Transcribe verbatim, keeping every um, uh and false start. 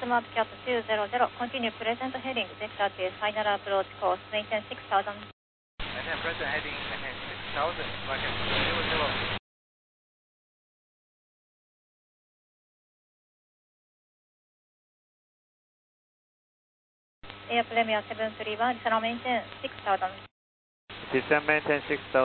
Smart Cat two zero zero, continue present heading, vector to final approach course, maintain six thousand. Maintain present heading, maintain six thousand, roger, zero zero. Air Premier seven three one, descend maintain six thousand. Descend maintain six thousand.